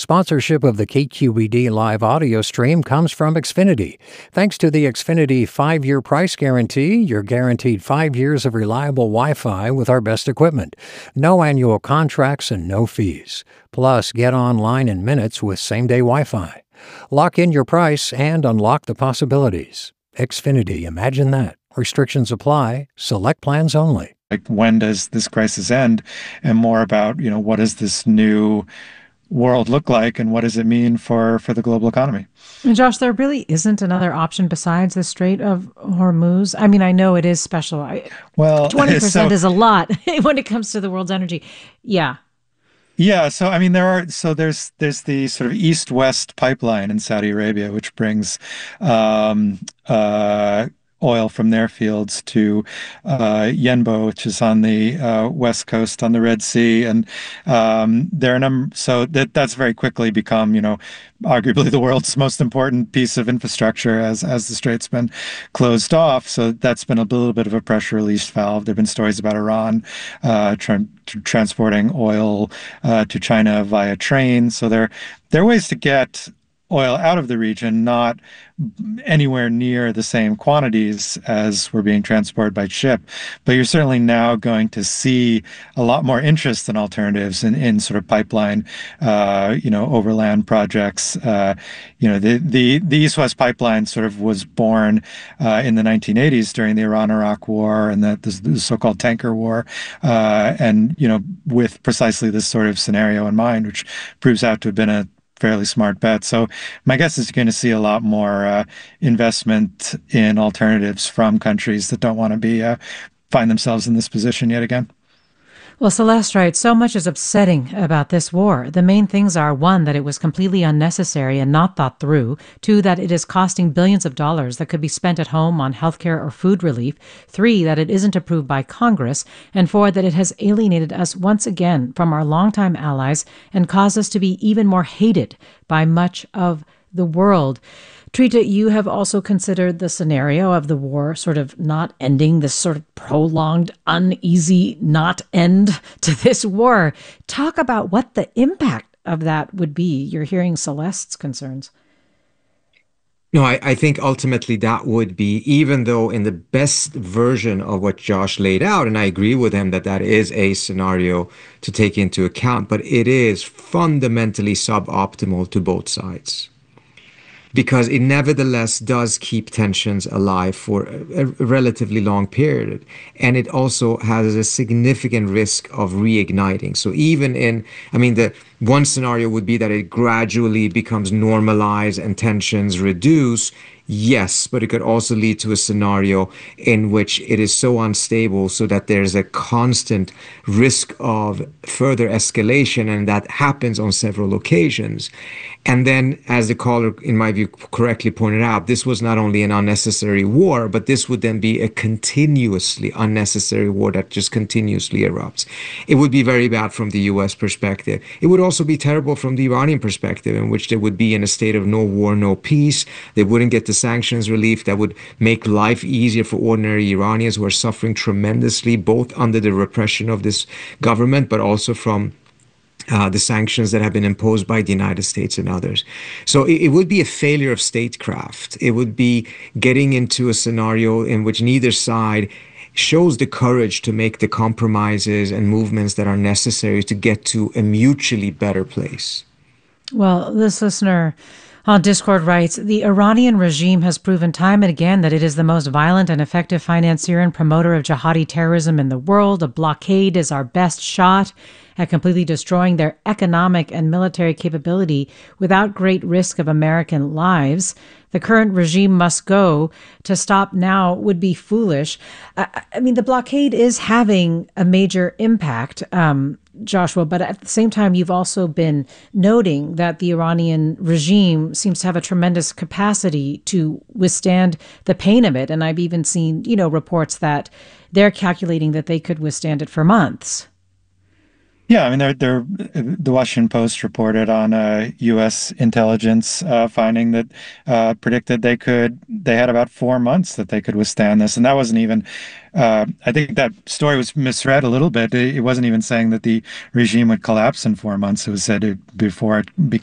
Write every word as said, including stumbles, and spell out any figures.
Sponsorship of the K Q E D live audio stream comes from Xfinity. Thanks to the Xfinity five-year price guarantee, you're guaranteed five years of reliable Wi-Fi with our best equipment. No annual contracts and no fees. Plus, get online in minutes with same-day Wi-Fi. Lock in your price and unlock the possibilities. Xfinity, imagine that. Restrictions apply. Select plans only. Like, when does this crisis end? And more about, you know, what does this new world look like and what does it mean for, for the global economy? And Josh, there really isn't another option besides the Strait of Hormuz. I mean, I know it is special. I, well, twenty percent so, is a lot when it comes to the world's energy. Yeah. Yeah, so I mean there are so there's there's the sort of east-west pipeline in Saudi Arabia, which brings um, uh, oil from their fields to uh, Yanbu, which is on the uh, west coast on the Red Sea, and um, there are a number. So that that's very quickly become, you know, arguably the world's most important piece of infrastructure as as the strait's been closed off. So that's been a little bit of a pressure release valve. There've been stories about Iran uh, tra- transporting oil uh, to China via train. So there there are ways to get oil out of the region, not anywhere near the same quantities as were being transported by ship. But you're certainly now going to see a lot more interest in alternatives in, in sort of pipeline, uh, you know, overland projects. Uh, you know, the, the, the East-West pipeline sort of was born uh, in the nineteen eighties during the Iran-Iraq War and the, the, the so-called tanker war. Uh, and, you know, with precisely this sort of scenario in mind, which proves out to have been a fairly smart bet. So my guess is you're going to see a lot more uh, investment in alternatives from countries that don't want to be uh, find themselves in this position yet again. Well, Celeste writes, so much is upsetting about this war. The main things are, one, that it was completely unnecessary and not thought through. Two, that it is costing billions of dollars that could be spent at home on healthcare or food relief. Three, that it isn't approved by Congress. And four, that it has alienated us once again from our longtime allies and caused us to be even more hated by much of the world. Trita, you have also considered the scenario of the war sort of not ending, this sort of prolonged, uneasy not end to this war. Talk about what the impact of that would be. You're hearing Celeste's concerns. No, I, I think ultimately that would be, even though in the best version of what Josh laid out, and I agree with him that that is a scenario to take into account, but it is fundamentally suboptimal to both sides, because it nevertheless does keep tensions alive for a relatively long period. And it also has a significant risk of reigniting. So even in, I mean, the one scenario would be that it gradually becomes normalized and tensions reduce. Yes, but it could also lead to a scenario in which it is so unstable so that there's a constant risk of further escalation, and that happens on several occasions. And then, as the caller, in my view, correctly pointed out, this was not only an unnecessary war, but this would then be a continuously unnecessary war that just continuously erupts. It would be very bad from the U S perspective. It would also be terrible from the Iranian perspective, in which they would be in a state of no war, no peace. They wouldn't get the sanctions relief that would make life easier for ordinary Iranians who are suffering tremendously, both under the repression of this government, but also from Uh, the sanctions that have been imposed by the United States and others. So it, it would be a failure of statecraft. It would be getting into a scenario in which neither side shows the courage to make the compromises and movements that are necessary to get to a mutually better place. Well, this listener on Discord writes, the Iranian regime has proven time and again that it is the most violent and effective financier and promoter of jihadi terrorism in the world. A blockade is our best shot at completely destroying their economic and military capability without great risk of American lives. The current regime must go. To stop now would be foolish. I, I mean, the blockade is having a major impact, um, Joshua, but at the same time, you've also been noting that the Iranian regime seems to have a tremendous capacity to withstand the pain of it. And I've even seen, you know, reports that they're calculating that they could withstand it for months. Yeah, I mean, they're, they're, the Washington Post reported on uh, U S intelligence uh, finding that uh, predicted they could, they had about four months that they could withstand this. And that wasn't even, uh, I think that story was misread a little bit. It, it wasn't even saying that the regime would collapse in four months. It was said it, before it became